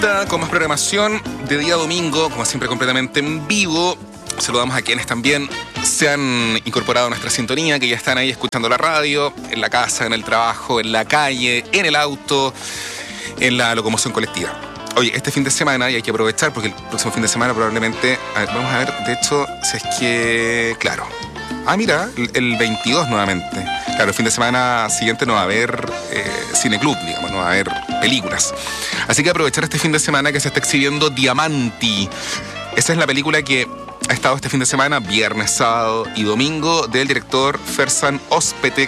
Con más programación de día domingo, como siempre completamente en vivo. Saludamos a quienes también se han incorporado a nuestra sintonía, que ya están ahí escuchando la radio, en la casa, en el trabajo, en la calle, en el auto, en la locomoción colectiva. Oye, este fin de semana, y hay que aprovechar porque el próximo fin de semana probablemente, vamos a ver, de hecho, si es que, claro. Mira, el 22 nuevamente. Claro, el fin de semana siguiente no va a haber cineclub, digamos, no va a haber películas. Así que aprovechar este fin de semana que se está exhibiendo Diamanti. Esa es la película que ha estado este fin de semana, viernes, sábado y domingo, del director Ferzan Özpetek,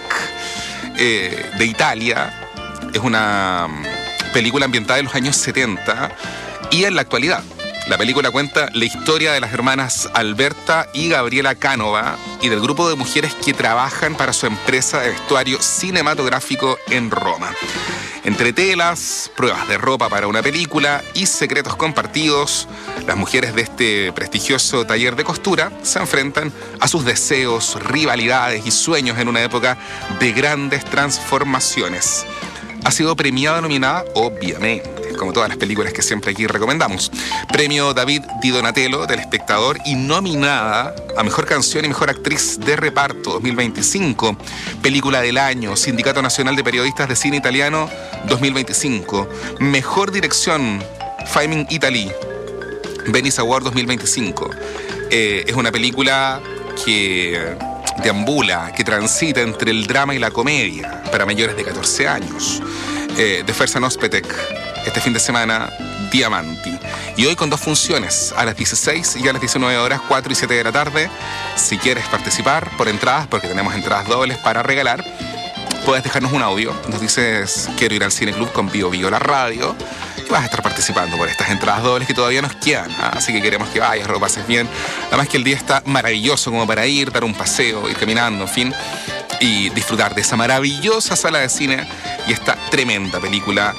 de Italia. Es una película ambientada en los años 70 y en la actualidad. La película cuenta la historia de las hermanas Alberta y Gabriela Canova y del grupo de mujeres que trabajan para su empresa de vestuario cinematográfico en Roma. Entre telas, pruebas de ropa para una película y secretos compartidos, las mujeres de este prestigioso taller de costura se enfrentan a sus deseos, rivalidades y sueños en una época de grandes transformaciones. Ha sido premiada, nominada, obviamente, como todas las películas que siempre aquí recomendamos. Premio David Di Donatello del Espectador y nominada a Mejor Canción y Mejor Actriz de Reparto 2025. Película del Año, Sindicato Nacional de Periodistas de Cine Italiano 2025. Mejor Dirección, Filming Italy, Venice Award 2025. Es una película que deambula, que transita entre el drama y la comedia para mayores de 14 años. De Ferzan Özpetek, este fin de semana, Diamanti. Y hoy con dos funciones, a las 16 y a las 19 horas, 4 y 7 de la tarde. Si quieres participar por entradas, porque tenemos entradas dobles para regalar, puedes dejarnos un audio. Nos dices, quiero ir al Cineclub con Bio Bio la radio. Y vas a estar participando por estas entradas dobles que todavía nos quedan. Así que queremos que vayas, lo pases bien. Además que el día está maravilloso como para ir, dar un paseo, ir caminando, en fin, y disfrutar de esa maravillosa sala de cine y esta tremenda película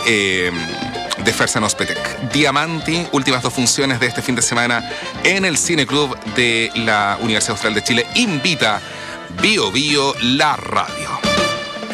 de Ferzan Özpetek. Diamanti, últimas dos funciones de este fin de semana en el Cineclub de la Universidad Austral de Chile. Invita Bio Bio la radio.